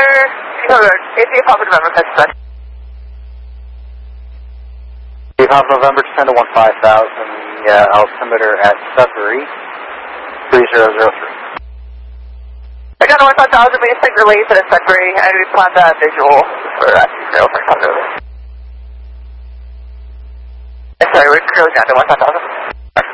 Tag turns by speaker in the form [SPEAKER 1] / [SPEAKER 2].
[SPEAKER 1] altimeter, AC Papa November, catch that.
[SPEAKER 2] Papa November, descend to 15,000, altimeter at Sudbury, 3003.
[SPEAKER 1] I got a 15,000, we just relay to the Sudbury, and we planned a visual for Trail for Sorry, we're cruising down to 15,000.